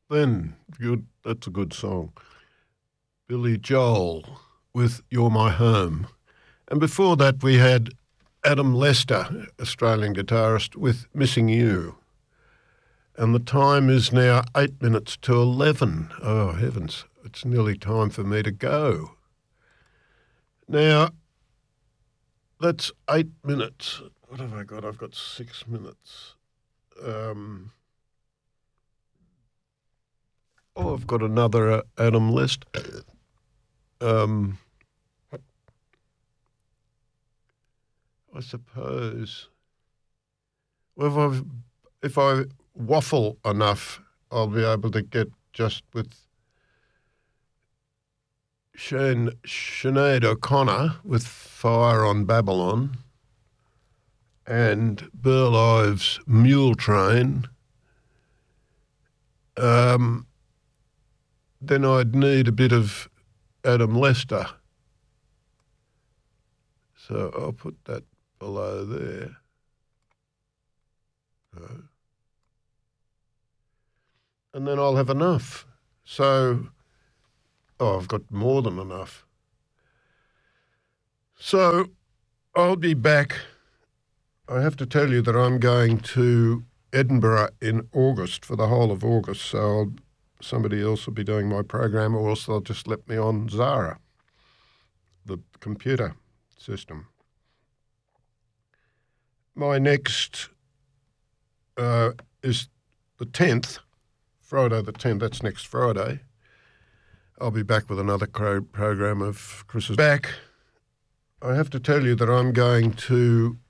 Then, good. That's a good song. Billy Joel with You're My Home. And before that we had Adam Lester, Australian guitarist, with Missing You. And the time is now 8 minutes to 11. Oh, heavens, it's nearly time for me to go. Now, that's 8 minutes. What have I got? I've got 6 minutes. I've got another Adam Lester. I suppose, well, if I waffle enough, I'll be able to get just with Sinead O'Connor with Fire on Babylon and Burl Ives' Mule Train. Then I'd need a bit of Adam Lester. So I'll put that below there. And then I'll have enough. So, I've got more than enough. So I'll be back. I have to tell you that I'm going to Edinburgh in August for the whole of August. So somebody else will be doing my program, or else they'll just let me on Zara, the computer system. My next is the 10th, Friday the 10th, that's next Friday. I'll be back with another program of Chris's back. I have to tell you that I'm going to